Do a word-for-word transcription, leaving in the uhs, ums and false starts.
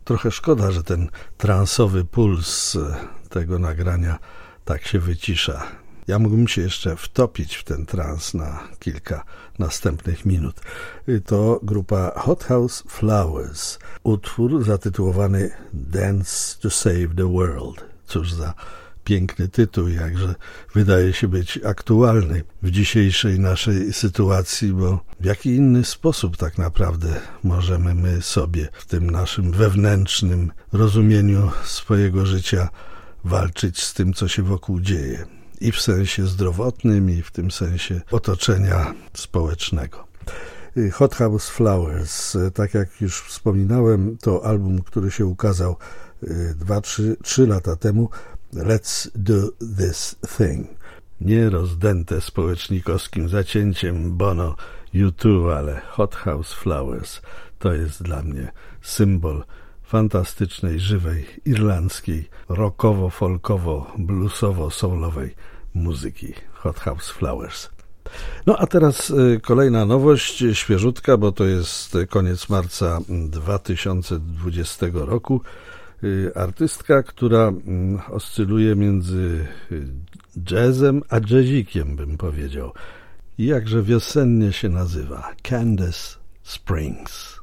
Trochę szkoda, że ten transowy puls tego nagrania tak się wycisza. Ja mógłbym się jeszcze wtopić w ten trans na kilka następnych minut. To grupa Hot House Flowers. Utwór zatytułowany Dance to Save the World. Cóż za piękny tytuł, jakże wydaje się być aktualny w dzisiejszej naszej sytuacji, bo w jaki inny sposób tak naprawdę możemy my sobie w tym naszym wewnętrznym rozumieniu swojego życia walczyć z tym, co się wokół dzieje. I w sensie zdrowotnym, i w tym sensie otoczenia społecznego. Hot House Flowers, tak jak już wspominałem, to album, który się ukazał dwa, trzy, trzy lata temu. Let's do this thing. Nie rozdęte społecznikowskim zacięciem Bono U dwa, ale Hot House Flowers to jest dla mnie symbol fantastycznej, żywej, irlandzkiej, rockowo-folkowo-bluesowo-soulowej muzyki. Hot House Flowers. No a teraz kolejna nowość, świeżutka, bo to jest koniec marca dwa tysiące dwudziestego roku. Artystka, która oscyluje między jazzem a jazzikiem, bym powiedział. I jakże wiosennie się nazywa. Candace Springs.